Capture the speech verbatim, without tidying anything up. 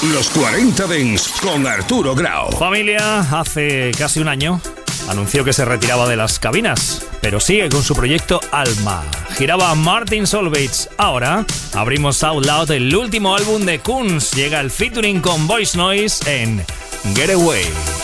Los cuarenta Dance con Arturo Grau. Familia, hace casi un año anunció que se retiraba de las cabinas, pero sigue con su proyecto Alma. Giraba Martin Solveig. Ahora abrimos Out Loud, el último álbum de Kunz. Llega el featuring con Voice Noise en Getaway.